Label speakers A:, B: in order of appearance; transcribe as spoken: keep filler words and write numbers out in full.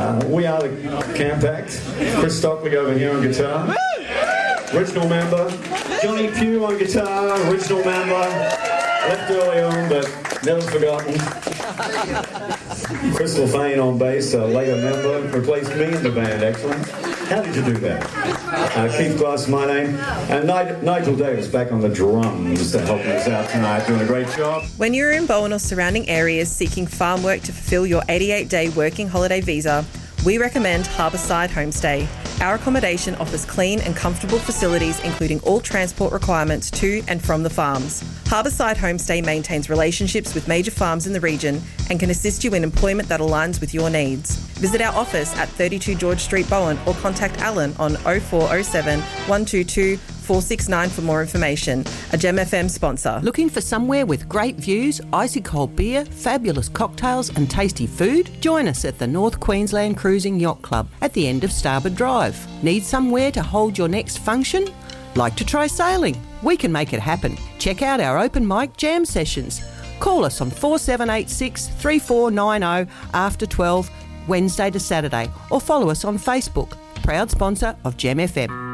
A: Uh, we are the Camp Act. Chris Stockley over here on guitar. Original member. Johnny Pugh on guitar, original member. Left early on, but never forgotten. Crystal Fane on bass, a later member. Replaced me in the band, actually. How did you do that? Uh, Keith Glass, my name. And Nigel, Nigel Davis back on the drums to help us out tonight, doing a great job.
B: When you're in Bowen or surrounding areas seeking farm work to fulfil your eighty-eight day working holiday visa, we recommend Harbourside Homestay. Our accommodation offers clean and comfortable facilities, including all transport requirements to and from the farms. Harbourside Homestay maintains relationships with major farms in the region and can assist you in employment that aligns with your needs. Visit our office at thirty-two George Street, Bowen, or contact Alan on oh four oh seven, one two two, four six nine for more information. A Gem F M sponsor.
C: Looking for somewhere with great views, icy cold beer, fabulous cocktails and tasty food? Join us at the North Queensland Cruising Yacht Club at the end of Starboard Drive. Need somewhere to hold your next function? Like to try sailing? We can make it happen. Check out our open mic jam sessions. Call us on four seven eight six, three four nine oh after twelve, Wednesday to Saturday, or follow us on Facebook. Proud sponsor of Gem F M.